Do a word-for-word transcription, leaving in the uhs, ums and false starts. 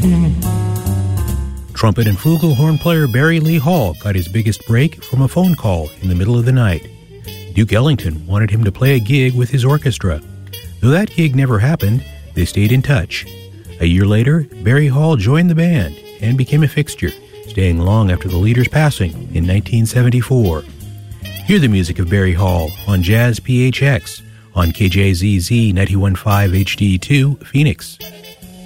Trumpet and flugelhorn player Barry Lee Hall got his biggest break from a phone call in the middle of the night. Duke Ellington wanted him to play a gig with his orchestra. Though that gig never happened, they stayed in touch. A year later, Barry Hall joined the band and became a fixture, staying long after the leader's passing in nineteen seventy-four. Hear the music of Barry Hall on Jazz P H X on K J Z Z ninety-one point five H D two, Phoenix.